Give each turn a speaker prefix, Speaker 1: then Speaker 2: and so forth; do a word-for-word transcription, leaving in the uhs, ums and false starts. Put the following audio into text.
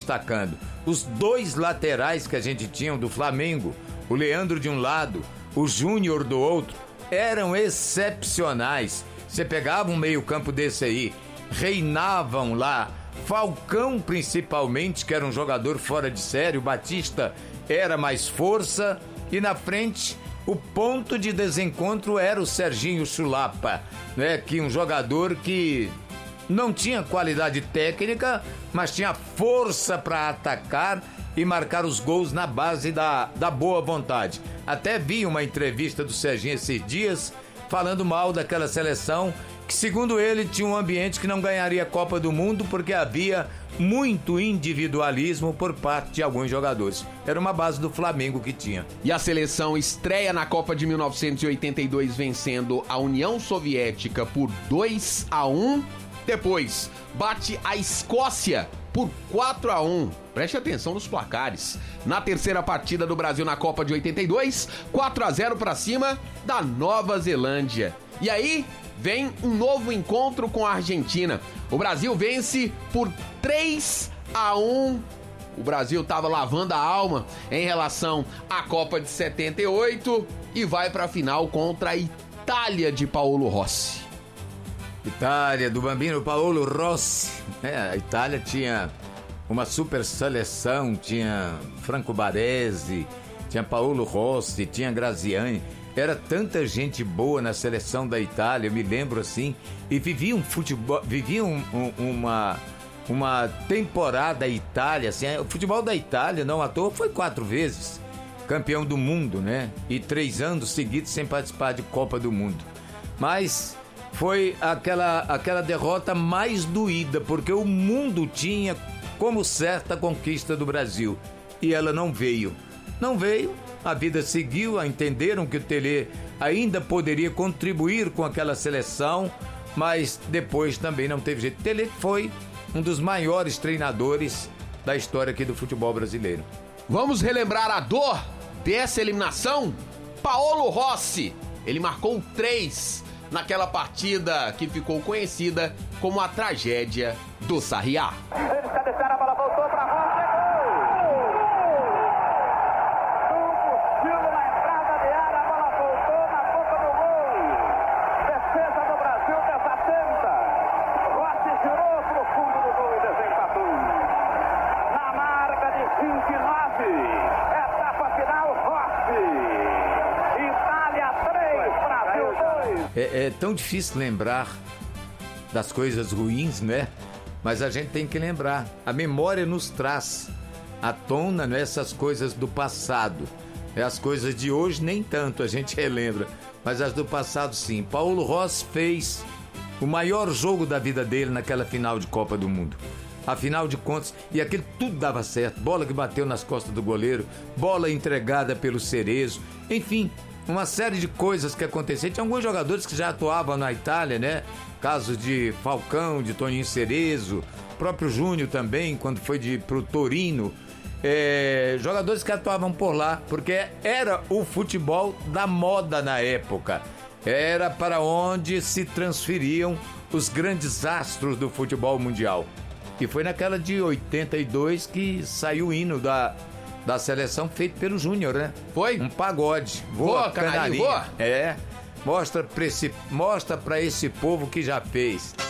Speaker 1: destacando. Os dois laterais que a gente tinha do Flamengo, o Leandro de um lado, o Júnior do outro, eram excepcionais. Você pegava um meio-campo desse aí, reinavam lá. Falcão, principalmente, que era um jogador fora de série, o Batista era mais força, e na frente o ponto de desencontro era o Serginho Chulapa, né? Que um jogador que não tinha qualidade técnica, mas tinha força para atacar e marcar os gols na base da, da boa vontade. Até vi uma entrevista do Serginho esses dias falando mal daquela seleção, que segundo ele tinha um ambiente que não ganharia a Copa do Mundo porque havia muito individualismo por parte de alguns jogadores. Era uma base do Flamengo que tinha.
Speaker 2: E a seleção estreia na Copa de mil novecentos e oitenta e dois vencendo a União Soviética por dois a um. Depois bate a Escócia por quatro a um. Preste atenção nos placares. Na terceira partida do Brasil na Copa de oitenta e dois, quatro a zero para cima da Nova Zelândia. E aí vem um novo encontro com a Argentina. O Brasil vence por três a um. O Brasil estava lavando a alma em relação à Copa de setenta e oito e vai para a final contra a Itália de Paolo Rossi.
Speaker 1: Itália, do Bambino Paolo Rossi. É, a Itália tinha uma super seleção, tinha Franco Baresi, tinha Paolo Rossi, tinha Graziani. Era tanta gente boa na seleção da Itália, eu me lembro assim, e vivia um futebol, vivia um, um, uma, uma temporada Itália, assim, o futebol da Itália, não à toa, foi quatro vezes campeão do mundo, né? E três anos seguidos sem participar de Copa do Mundo. Mas foi aquela, aquela derrota mais doída, porque o mundo tinha como certa a conquista do Brasil, e ela não veio. Não veio. A vida seguiu, entenderam que o Tele ainda poderia contribuir com aquela seleção, mas depois também não teve jeito. Tele foi um dos maiores treinadores da história aqui do futebol brasileiro.
Speaker 2: Vamos relembrar a dor dessa eliminação? Paolo Rossi, ele marcou três naquela partida que ficou conhecida como a tragédia do Sarriá.
Speaker 3: Eles cabeçaram, a bola voltou para Rossi.
Speaker 1: É, é tão difícil lembrar das coisas ruins, né? Mas a gente tem que lembrar. A memória nos traz à tona, né, essas coisas do passado. É, as coisas de hoje nem tanto a gente relembra, mas as do passado sim. Paolo Rossi fez o maior jogo da vida dele naquela final de Copa do Mundo. Afinal de contas, e aquilo tudo dava certo. Bola que bateu nas costas do goleiro, bola entregada pelo Cerezo, enfim, uma série de coisas que aconteceram. Tinha alguns jogadores que já atuavam na Itália, né? Casos de Falcão, de Toninho Cerezo, próprio Júnior também, quando foi de, pro Torino. É, jogadores que atuavam por lá, porque era o futebol da moda na época. Era para onde se transferiam os grandes astros do futebol mundial. E foi naquela de oitenta e dois que saiu o hino da, da seleção feito pelo Júnior, né?
Speaker 2: Foi?
Speaker 1: Um pagode. Voa,
Speaker 2: voa canarinho, voa.
Speaker 1: É. Mostra pra esse, mostra pra esse povo que já fez.